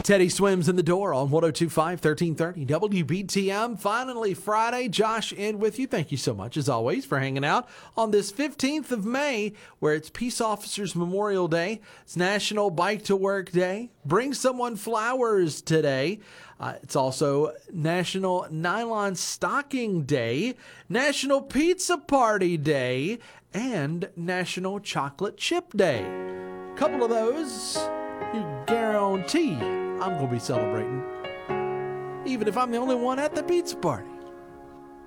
Teddy Swims in the door on 1025 1330 WBTM. Finally, Friday. Josh in with you. Thank you so much, as always, for hanging out on this 15th of May, where it's Peace Officers Memorial Day. It's National Bike to Work Day. Bring someone flowers today. It's also National Nylon Stocking Day, National Pizza Party Day, and National Chocolate Chip Day. A couple of those, you guarantee I'm going to be celebrating, even if I'm the only one at the pizza party.